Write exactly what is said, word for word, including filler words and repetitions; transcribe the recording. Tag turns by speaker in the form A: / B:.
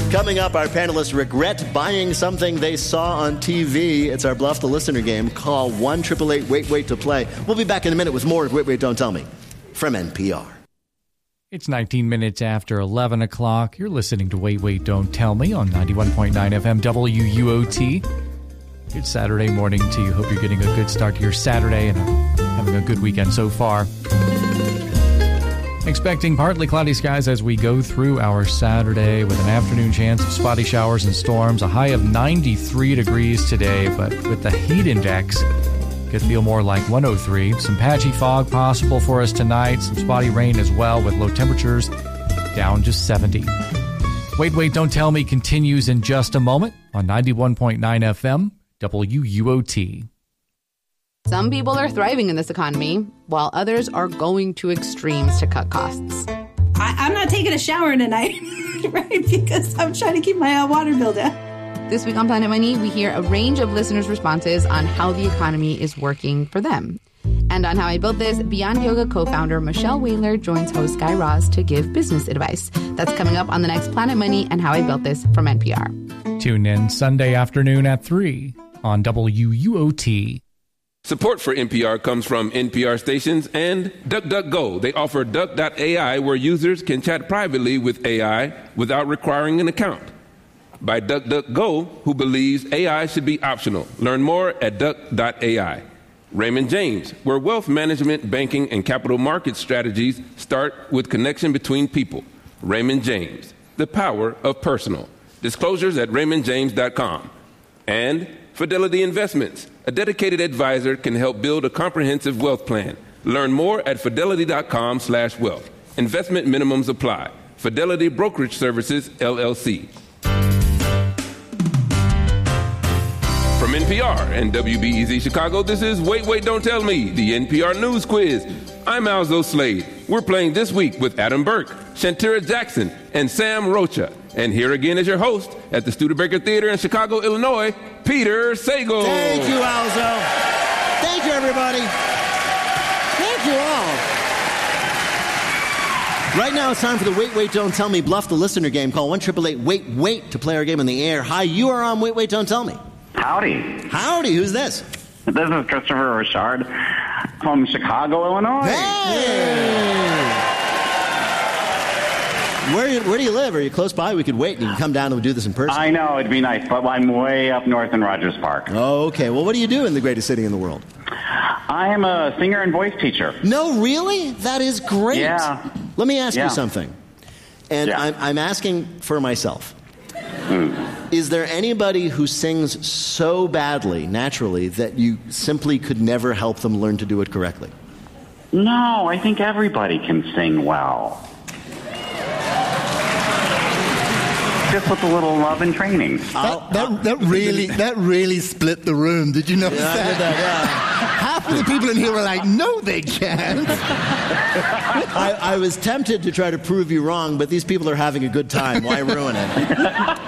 A: Coming up, our panelists regret buying something they saw on T V. It's our Bluff the Listener game. Call one eight eight eight wait wait to play. We'll be back in a minute with more of Wait, Wait, Don't Tell Me from N P R.
B: It's nineteen minutes after eleven o'clock. You're listening to Wait, Wait, Don't Tell Me on ninety-one point nine F M W U O T. Good Saturday morning to you. Hope you're getting a good start to your Saturday and having a good weekend so far. Expecting partly cloudy skies as we go through our Saturday with an afternoon chance of spotty showers and storms. A high of ninety-three degrees today, but with the heat index, could feel more like one oh three. Some patchy fog possible for us tonight. Some spotty rain as well with low temperatures down to seventy. Wait, Wait, Don't Tell Me continues in just a moment on ninety-one point nine F M W U O T.
C: Some people are thriving in this economy, while others are going to extremes to cut costs.
D: I, I'm not taking a shower tonight, right? Because I'm trying to keep my uh, water bill down.
C: This week on Planet Money, we hear a range of listeners' responses on how the economy is working for them. And on How I Built This, Beyond Yoga co-founder Michelle Whaler joins host Guy Raz to give business advice. That's coming up on the next Planet Money and How I Built This from N P R.
B: Tune in Sunday afternoon at three on W U O T.
E: Support for N P R comes from N P R stations and DuckDuckGo. They offer Duck dot A I, where users can chat privately with A I without requiring an account. By DuckDuckGo, who believes A I should be optional. Learn more at Duck dot A I. Raymond James, where wealth management, banking, and capital market strategies start with connection between people. Raymond James, the power of personal. Disclosures at raymond james dot com. And Fidelity Investments, a dedicated advisor can help build a comprehensive wealth plan. Learn more at fidelity dot com slash wealth. Investment minimums apply. Fidelity Brokerage Services, L L C. From N P R and W B E Z Chicago, this is Wait, Wait, Don't Tell Me, the N P R News Quiz. I'm Alzo Slade. We're playing this week with Adam Burke, Shantira Jackson, and Sam Rocha. And here again is your host at the Studebaker Theater in Chicago, Illinois, Peter Sagal.
A: Thank you, Alzo. Thank you, everybody. Thank you all. Right now, it's time for the Wait, Wait, Don't Tell Me Bluff the Listener game. Call one eight eight eight wait wait to play our game on the air. Hi, you are on Wait, Wait, Don't Tell Me.
F: Howdy.
A: Howdy, who's this?
F: This is Christopher Richard from Chicago, Illinois.
A: Hey! Where, where do you live? Are you close by? We could wait and you can come down and do this in person.
F: I know, it'd be nice, but I'm way up north in Rogers Park.
A: Oh, okay. Well, what do you do in the greatest city in the world?
F: I am a singer and voice teacher.
A: No, really? That is great.
F: Yeah.
A: Let me ask
F: yeah.
A: you something. And
F: yeah.
A: I'm, I'm asking for myself. Mm. Is there anybody who sings so badly, naturally, that you simply could never help them learn to do it correctly?
F: No, I think everybody can sing well. Just with a little love and training.
G: That, that, that really that really split the room. Did you notice
A: yeah,
G: that?
A: I did that? Yeah.
G: Half of the people in here were like, no, they can't.
A: I, I was tempted to try to prove you wrong, but these people are having a good time. Why ruin it?